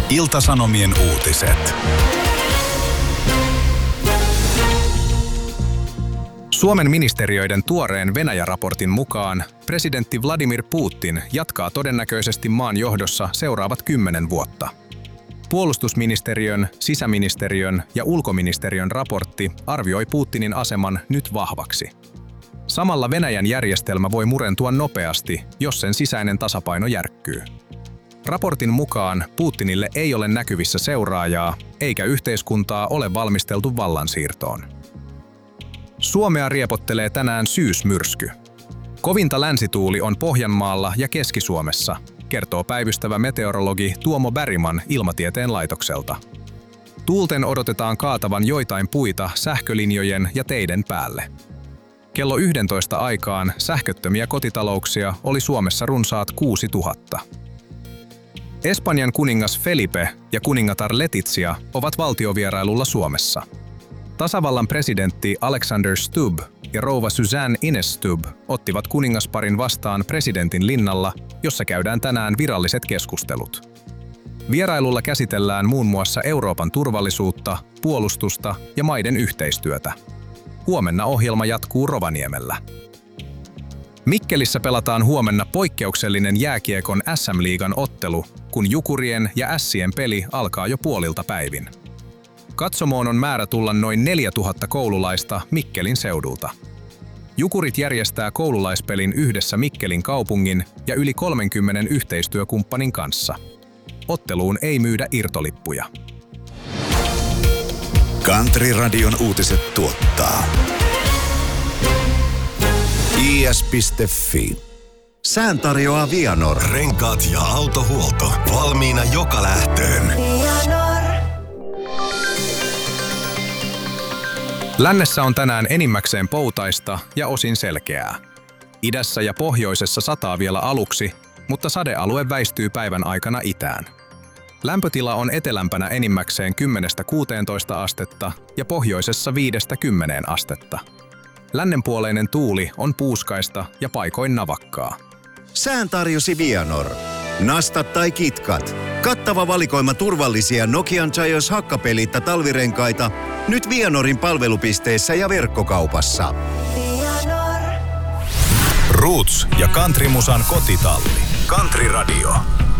Ilta-Sanomien uutiset. Suomen ministeriöiden tuoreen Venäjä-raportin mukaan presidentti Vladimir Putin jatkaa todennäköisesti maan johdossa seuraavat 10 vuotta. Puolustusministeriön, sisäministeriön ja ulkoministeriön raportti arvioi Putinin aseman nyt vahvaksi. Samalla Venäjän järjestelmä voi murentua nopeasti, jos sen sisäinen tasapaino järkkyy. Raportin mukaan Putinille ei ole näkyvissä seuraajaa, eikä yhteiskuntaa ole valmisteltu vallansiirtoon. Suomea riepottelee tänään syysmyrsky. Kovinta länsituuli on Pohjanmaalla ja Keski-Suomessa, kertoo päivystävä meteorologi Tuomo Bergman Ilmatieteen laitokselta. Tuulten odotetaan kaatavan joitain puita sähkölinjojen ja teiden päälle. Kello 11 aikaan sähköttömiä kotitalouksia oli Suomessa runsaat 6000. Espanjan kuningas Felipe ja kuningatar Letizia ovat valtiovierailulla Suomessa. Tasavallan presidentti Alexander Stubb ja rouva Suzanne Ines Stubb ottivat kuningasparin vastaan presidentin linnalla, jossa käydään tänään viralliset keskustelut. Vierailulla käsitellään muun muassa Euroopan turvallisuutta, puolustusta ja maiden yhteistyötä. Huomenna ohjelma jatkuu Rovaniemellä. Mikkelissä pelataan huomenna poikkeuksellinen jääkiekon SM-liigan ottelu, kun Jukurien ja Ässien peli alkaa jo puolilta päivin. Katsomoon on määrä tulla noin 4000 koululaista Mikkelin seudulta. Jukurit järjestää koululaispelin yhdessä Mikkelin kaupungin ja yli 30 yhteistyökumppanin kanssa. Otteluun ei myydä irtolippuja. Country-radion uutiset tuottaa is.fi. Sään tarjoaa Vianor. Renkaat ja autohuolto valmiina joka lähtöön. Lännessä on tänään enimmäkseen poutaista ja osin selkeää. Idässä ja pohjoisessa sataa vielä aluksi, mutta sadealue väistyy päivän aikana itään. Lämpötila on etelämpänä enimmäkseen 10–16 astetta ja pohjoisessa 5–10 astetta. Lännenpuoleinen tuuli on puuskaista ja paikoin navakkaa. Sään tarjosi Vianor. Nastat tai kitkat. Kattava valikoima turvallisia Nokian Giants hakkapelitta talvirenkaita nyt Vianorin palvelupisteissä ja verkkokaupassa. Roots ja countrymusan kotitalli. Country Radio.